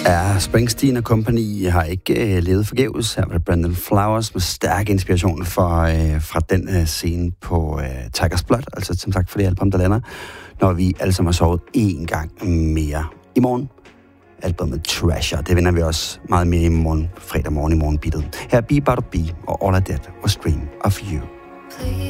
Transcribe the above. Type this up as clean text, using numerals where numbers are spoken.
Ja, Springsteen og Company har ikke levet forgæves. Her var Brandon Flowers med stærk inspiration fra den scene på Tiger's Blood, altså som sagt for det album, der lander, når vi alle sammen har sovet en gang mere. I morgen, albumet Trasher, det vender vi også meget mere i morgen, fredag morgen i morgenbittet. Her er Be About to Be og All I Did Was Dream of You.